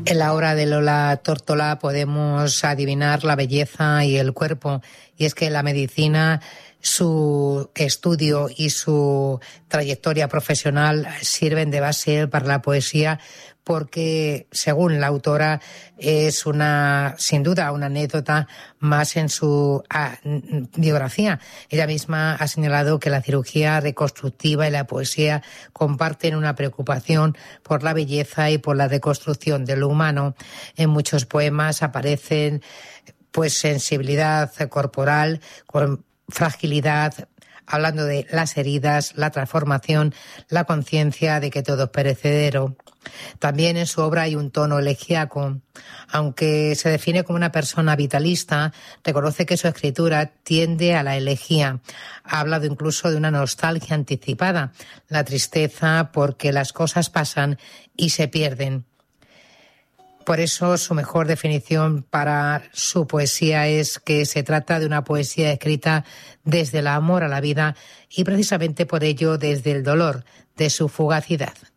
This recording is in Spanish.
En la obra de Lola Tórtola podemos adivinar la belleza y el cuerpo, y es que la medicina, su estudio y su trayectoria profesional sirven de base para la poesía, porque, según la autora, es sin duda, una anécdota más en su biografía. Ella misma ha señalado que la cirugía reconstructiva y la poesía comparten una preocupación por la belleza y por la reconstrucción de lo humano. En muchos poemas aparecen sensibilidad corporal, con fragilidad, hablando de las heridas, la transformación, la conciencia de que todo es perecedero. También en su obra hay un tono elegíaco. Aunque se define como una persona vitalista, reconoce que su escritura tiende a la elegía. Ha hablado incluso de una nostalgia anticipada, la tristeza porque las cosas pasan y se pierden. Por eso su mejor definición para su poesía es que se trata de una poesía escrita desde el amor a la vida y precisamente por ello desde el dolor de su fugacidad.